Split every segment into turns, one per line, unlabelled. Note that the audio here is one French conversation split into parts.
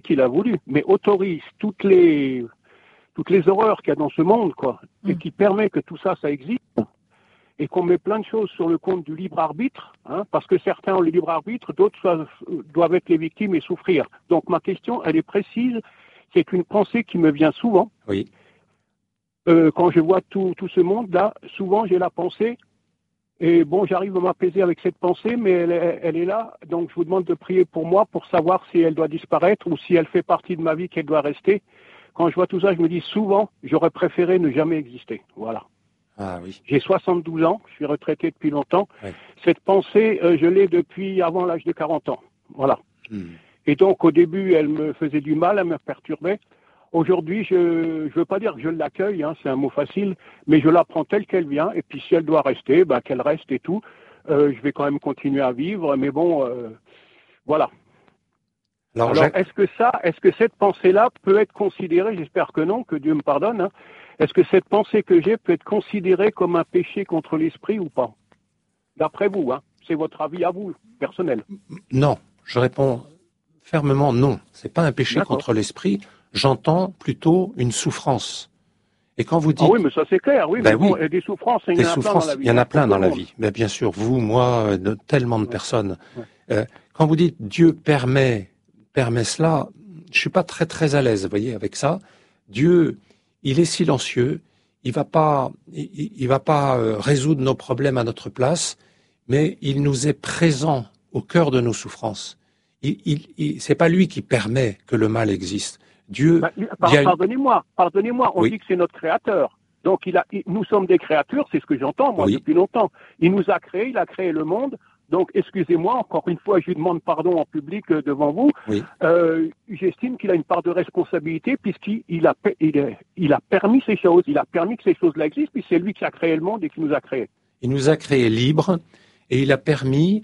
qu'il a voulu, mais autorise toutes les horreurs qu'il y a dans ce monde, quoi, et qui permet que tout ça existe, et qu'on met plein de choses sur le compte du libre arbitre, parce que certains ont le libre arbitre, d'autres doivent être les victimes et souffrir. Donc ma question, elle est précise, c'est une pensée qui me vient souvent.
Oui.
Quand je vois tout ce monde-là, souvent j'ai la pensée, et bon, j'arrive à m'apaiser avec cette pensée, mais elle est là, donc je vous demande de prier pour moi, pour savoir si elle doit disparaître ou si elle fait partie de ma vie, qu'elle doit rester. Quand je vois tout ça, je me dis souvent, j'aurais préféré ne jamais exister. Voilà.
Ah oui.
J'ai 72 ans, je suis retraité depuis longtemps.
Ouais.
Cette pensée, je l'ai depuis avant l'âge de 40 ans. Voilà. Et donc, au début, elle me faisait du mal, elle me perturbait. Aujourd'hui, je ne veux pas dire que je l'accueille, c'est un mot facile, mais je la prends telle qu'elle vient. Et puis, si elle doit rester, qu'elle reste et tout. Je vais quand même continuer à vivre, mais bon, voilà. Alors est-ce que cette pensée-là peut être considérée, j'espère que non, que Dieu me pardonne, est-ce que cette pensée que j'ai peut être considérée comme un péché contre l'esprit ou pas? D'après vous, c'est votre avis à vous, personnel.
Non, je réponds fermement non. C'est pas un péché contre l'esprit. J'entends plutôt une souffrance. Et quand vous dites...
Ah oui, mais ça c'est clair, oui. Mais bon, des souffrances, il y en a plein dans la vie.
Il y en a plein dans la vie. Mais bien sûr, vous, moi, tellement de personnes. Ouais. Quand vous dites Dieu permet cela, je suis pas très à l'aise, vous voyez, avec ça. Dieu, il est silencieux. Il va pas résoudre nos problèmes à notre place, mais il nous est présent au cœur de nos souffrances. C'est pas lui qui permet que le mal existe. Dieu.
Pardonnez-moi. On dit que c'est notre créateur. Donc nous sommes des créatures, c'est ce que j'entends moi depuis longtemps. Il nous a créés, il a créé le monde. Donc excusez-moi, encore une fois, je lui demande pardon en public devant vous.
Oui.
J'estime qu'il a une part de responsabilité puisqu'il a permis ces choses, il a permis que ces choses-là existent, puis c'est lui qui a créé le monde et qui nous a créés.
Il nous a créés libres et il a permis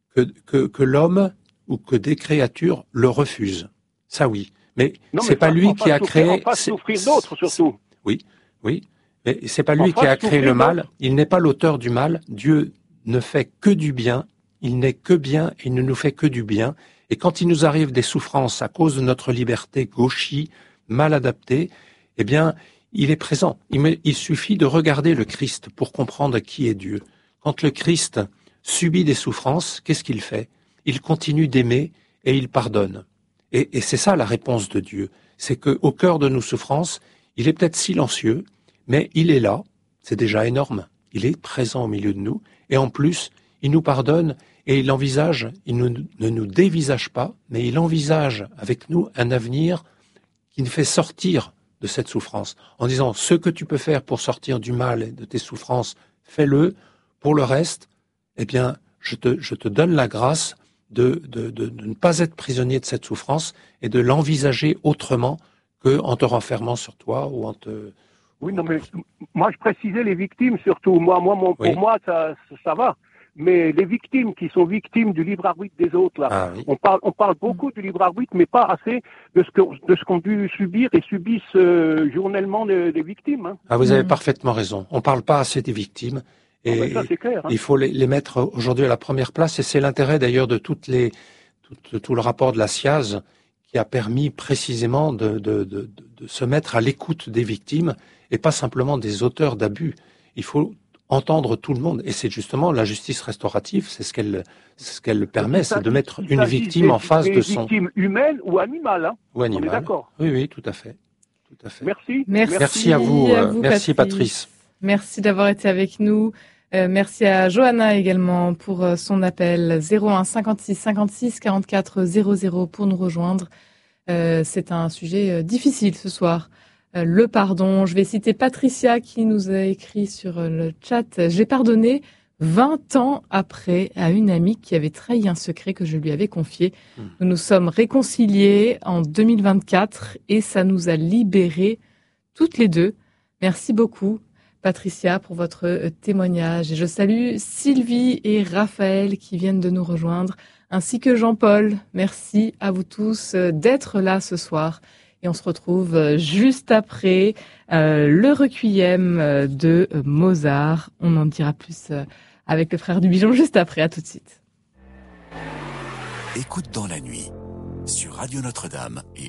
que l'homme ou que des créatures le refusent. Ça oui. Mais c'est pas lui qui a créé.
Pas souffrir d'autres surtout.
Oui. Mais c'est pas lui qui a créé le mal. Il n'est pas l'auteur du mal. Dieu ne fait que du bien. Il n'est que bien. Il ne nous fait que du bien. Et quand il nous arrive des souffrances à cause de notre liberté gauchie, mal adaptée, eh bien, il est présent. Il suffit de regarder le Christ pour comprendre qui est Dieu. Quand le Christ subit des souffrances, qu'est-ce qu'il fait? Il continue d'aimer et il pardonne. Et c'est ça la réponse de Dieu. C'est qu'au cœur de nos souffrances, il est peut-être silencieux, mais il est là. C'est déjà énorme. Il est présent au milieu de nous. Et en plus, il nous pardonne et il envisage, ne nous dévisage pas, mais il envisage avec nous un avenir qui nous fait sortir de cette souffrance. En disant, ce que tu peux faire pour sortir du mal et de tes souffrances, fais-le. Pour le reste, eh bien, je te donne la grâce de ne pas être prisonnier de cette souffrance et de l'envisager autrement qu'en te renfermant sur toi ou en te...
Oui, non, mais moi, je précisais les victimes surtout. Pour moi, ça va. Mais les victimes qui sont victimes du libre arbitre des autres, là, on parle beaucoup du libre arbitre, mais pas assez de ce qu'ont dû subir et subissent journellement les victimes.
Ah, vous avez parfaitement raison. On parle pas assez des victimes. Et
ça, c'est clair,
il faut les mettre aujourd'hui à la première place, et c'est l'intérêt d'ailleurs de tout le rapport de la SIAZ qui a permis précisément de se mettre à l'écoute des victimes et pas simplement des auteurs d'abus. Il faut entendre tout le monde, et c'est justement la justice restaurative, c'est ce qu'elle permet, c'est de mettre une victime en face de son...
Victime humaine ou animale,
Ou animale.
On est d'accord.
Oui, tout à fait.
Merci.
Merci à vous, merci Patrice.
Merci d'avoir été avec nous. Merci à Johanna également pour son appel 01 56 56 44 00 pour nous rejoindre. C'est un sujet difficile ce soir. Le pardon. Je vais citer Patricia qui nous a écrit sur le chat. J'ai pardonné 20 ans après à une amie qui avait trahi un secret que je lui avais confié. Nous nous sommes réconciliés en 2024 et ça nous a libérés toutes les deux. Merci beaucoup. Patricia, pour votre témoignage. Et je salue Sylvie et Raphaël qui viennent de nous rejoindre, ainsi que Jean-Paul. Merci à vous tous d'être là ce soir. Et on se retrouve juste après le requiem de Mozart. On en dira plus avec le frère du Bijon juste après. À tout de suite.
Écoute dans la nuit, sur Radio Notre-Dame et